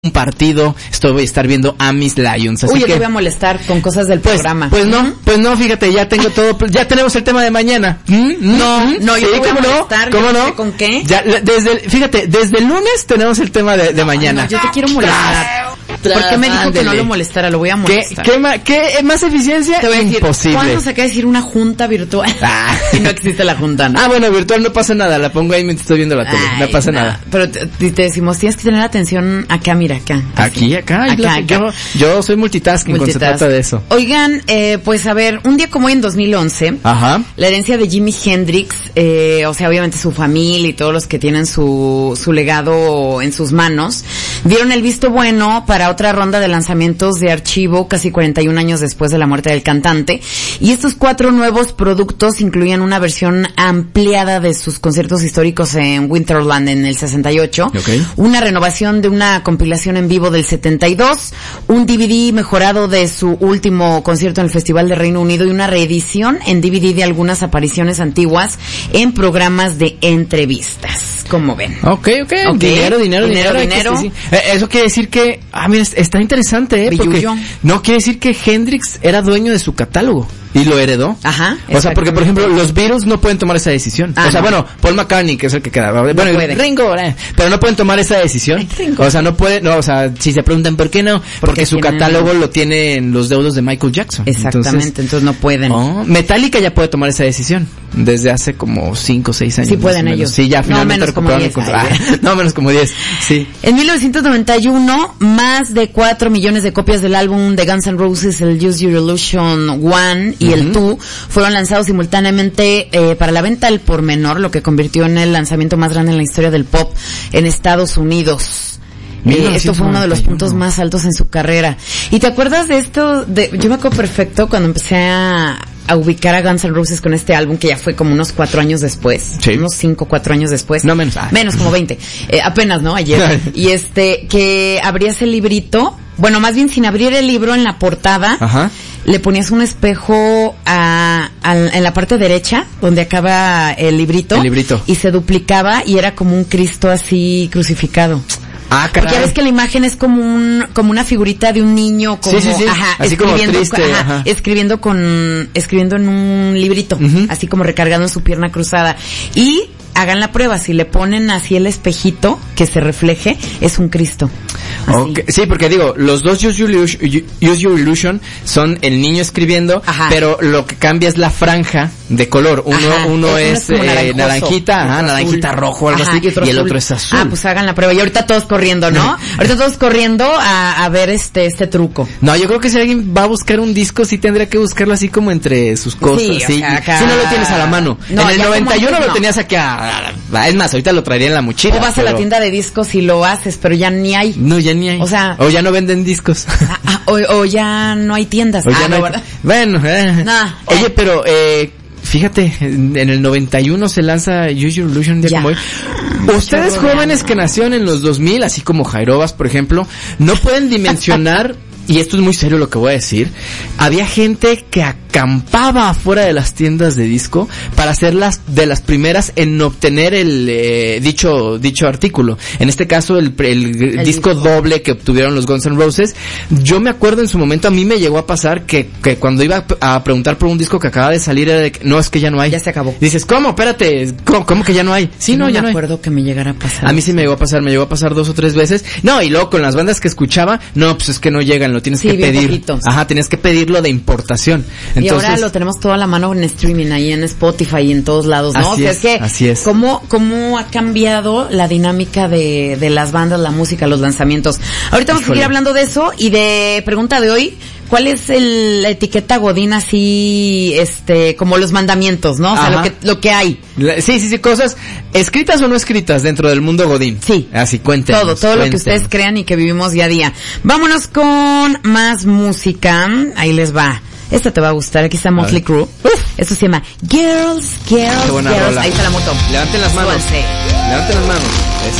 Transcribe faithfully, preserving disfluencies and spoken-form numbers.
un partido, esto voy a estar viendo a mis Lions. Así Uy, yo que, te voy a molestar con cosas del pues, programa. Pues no, pues no, fíjate, ya tengo todo, ya tenemos el tema de mañana. ¿Mm? No, ¿Mm? no, yo sí, te voy a ¿cómo molestar, no? ¿Cómo yo no no? sé con qué. Ya, desde, el- fíjate, desde el lunes tenemos el tema de, de mañana. No, yo te quiero molestar. ¿Por qué me dijo que no Ándele. lo molestara? Lo voy a ¿Qué, molestar. qué, ma- qué más eficiencia? Te voy a decir, Imposible. ¿cuándo se acaba de decir una junta virtual? Ah. Y no existe la junta, ¿no? Ah, bueno, virtual no pasa nada, la pongo ahí mientras estoy viendo la tele, no Ay, pasa no. nada. Pero te, te decimos, tienes que tener atención acá, mira, acá. Aquí, acá, Acá, yo, acá. Yo, yo soy multitasking cuando se Multitask. trata de eso. Oigan, eh, pues a ver, un día como hoy en dos mil once, Ajá. la herencia de Jimi Hendrix, eh, o sea, obviamente su familia y todos los que tienen su, su legado en sus manos, dieron el visto bueno para otra ronda de lanzamientos de archivo casi cuarenta y un años después de la muerte del cantante. Y estos cuatro nuevos productos incluían una versión ampliada de sus conciertos históricos en Winterland en el sesenta y ocho, Okay. una renovación de una compilación en vivo del setenta y dos, un D V D mejorado de su último concierto en el Festival de Reino Unido y una reedición en D V D de algunas apariciones antiguas en programas de entrevistas. ¿Cómo ven? Ok, ok, Ok. dinero, dinero, Dinero, dinero. hay que- dinero. sí, sí. Eh, Eso quiere decir que, ah, mira, es- está interesante, ¿eh? Porque, Billullo. no, quiere decir que Hendrix era dueño de su catálogo y lo heredó. Ajá, O sea, porque, por exactamente. ejemplo, los Beatles no pueden tomar esa decisión. Ah, o sea, no. bueno, Paul McCartney, que es el que queda. Bueno, puede. Ringo, eh, pero no pueden tomar esa decisión. Ay, Ringo. O sea, no puede, no, o sea, si se preguntan por qué no, porque su tienen- catálogo lo tienen los deudos de Michael Jackson. Exactamente, entonces, Entonces, no pueden. oh, Metallica ya puede tomar esa decisión desde hace como cinco o seis años. Sí más pueden o menos. ellos. Sí, ya No, finalmente menos como recuperaron el diez, control. ay, Ah, no, menos como diez. Sí. En mil novecientos noventa y uno, más de cuatro millones de copias del álbum de Guns N' Roses, el Use Your Illusion one y el Two, fueron lanzados simultáneamente eh, para la venta al por menor, lo que convirtió en el lanzamiento más grande en la historia del pop en Estados Unidos. Eh, esto fue uno de los puntos más altos en su carrera. ¿Y te acuerdas de esto? De, yo me acuerdo perfecto cuando empecé a, a ubicar a Guns N' Roses con este álbum, que ya fue como unos cuatro años después. Sí. Unos cinco, cuatro años después. No, menos. Ah. Menos, como veinte. Eh, apenas, ¿no? Ayer. Y este, que abrías el librito, bueno, más bien sin abrir el libro, en la portada, Ajá. le ponías un espejo a, a- en la parte derecha, donde acaba el librito. El librito. Y se duplicaba y era como un Cristo así crucificado. Ah, Porque ya caray. ves que la imagen es como un, como una figurita de un niño, como, Sí, sí, sí. ajá, Así como escribiendo, triste, ajá, ajá. escribiendo con, escribiendo en un librito, Ujú. así como recargando en su pierna cruzada. Y hagan la prueba, si le ponen así el espejito que se refleje, es un Cristo. Así. Ok, sí, porque digo, los dos Use Your Illusion, Use Your Illusion son el niño escribiendo, Ajá. pero lo que cambia es la franja de color. Uno, Ajá, uno uno es, es como eh, naranjoso, naranjita, y ajá, otro naranjita azul. rojo, algo Ajá, así, y, otro el azul. otro es azul. Ah, pues hagan la prueba. Y ahorita todos corriendo, ¿no? ahorita todos corriendo a, a ver este, este truco. No, yo creo que si alguien va a buscar un disco, sí tendría que buscarlo así como entre sus cosas. Sí, o Sí, sea, acá- Si no lo tienes a la mano. No, en el ya como noventa y uno antes lo no. tenías aquí a, a- es más, ahorita lo traería en la mochila. O vas a la pero- tienda de discos y lo haces, pero ya ni hay. No, ya ni hay. O sea- o ya no venden discos. Ah, ah, o, o ya no hay tiendas. O ah, ya no no, hay- ¿verdad? Bueno, eh. Nah, Oye, eh. pero eh, fíjate, en, en el noventa y uno se lanza Use Your Illusion un día Ya. como hoy. Ustedes Chorro de jóvenes años. que nacieron en los dos mil, así como Jairobas, por ejemplo, no pueden dimensionar, y esto es muy serio lo que voy a decir, había gente que acampaba afuera de las tiendas de disco para ser las de las primeras en obtener el eh, dicho dicho artículo. En este caso el, el, El disco, disco. doble que obtuvieron los Guns N' Roses. Yo me acuerdo en su momento, a mí me llegó a pasar que, que cuando iba a preguntar por un disco que acaba de salir era de que, no, es que ya no hay. Ya se acabó. Dices, ¿cómo? Espérate, ¿cómo, cómo que ya no hay? Sí, no, no ya me no hay. acuerdo que me llegara a pasar. A mí sí me llegó a pasar, me llegó a pasar dos o tres veces. No, y luego con las bandas que escuchaba, no, pues es que no llegan, lo tienes Sí, que bien pedir. poquitos. Ajá, tienes que pedirlo de importación. Y Entonces, ahora lo tenemos todo a la mano en streaming, ahí en Spotify y en todos lados, ¿no? Así o sea, es, es que, así es. ¿cómo, cómo ha cambiado la dinámica de, de las bandas, la música, los lanzamientos? Ahorita vamos a Híjole. seguir hablando de eso y de pregunta de hoy, ¿cuál es el, la etiqueta Godín así, este, como los mandamientos, ¿no? O sea, Ajá. lo que, lo que hay. la- sí, sí, sí, cosas escritas o no escritas dentro del mundo Godín. Sí. Así, cuéntenos. Todo, todo lo que cuéntenos. ustedes crean y que vivimos día a día. Vámonos con más música. Ahí les va. Esta te va a gustar. Aquí está Motley ver. Crue. Esto se llama Girls, Girls, Qué buena Girls. rola. Ahí está la moto. Levanten las manos. Súbanse. Levanten las manos.